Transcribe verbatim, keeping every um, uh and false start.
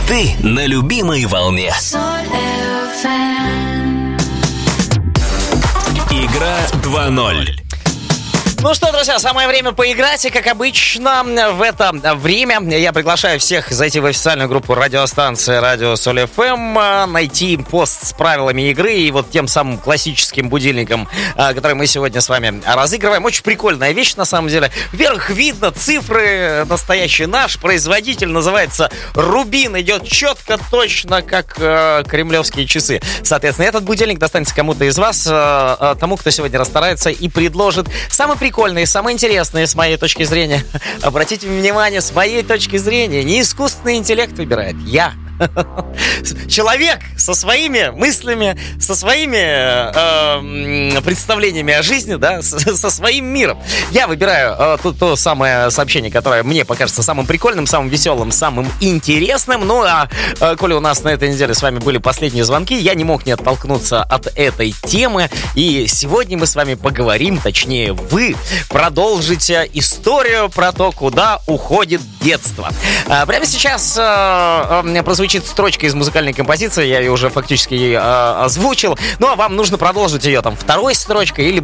Ты на любимой волне. Игра два ноль. Ну что, друзья, самое время поиграть, и, как обычно, в это время я приглашаю всех зайти в официальную группу радиостанции Радио Соль эф эм, найти пост с правилами игры и вот тем самым классическим будильником, который мы сегодня с вами разыгрываем. Очень прикольная вещь, на самом деле. Вверх видно цифры, настоящий наш производитель, называется Рубин, идет четко, точно, как э, кремлевские часы. Соответственно, этот будильник достанется кому-то из вас, э, тому, кто сегодня расстарается и предложит самый прикольный прикольные, самые интересные с моей точки зрения. Обратите внимание, с моей точки зрения не искусственный интеллект выбирает, я. Человек со своими мыслями, со своими э, представлениями о жизни, да, со, со своим миром. Я выбираю э, то, то самое сообщение, которое мне покажется самым прикольным, самым веселым, самым интересным. Ну, а э, коли у нас на этой неделе с вами были последние звонки, я не мог не оттолкнуться от этой темы. И сегодня мы с вами поговорим, точнее, вы продолжите историю про то, куда уходит детство. Э, прямо сейчас э, э, прозвучит строчка из музыкальной композиции, я ее уже фактически э, озвучил. Ну, а вам нужно продолжить ее там второй строчкой или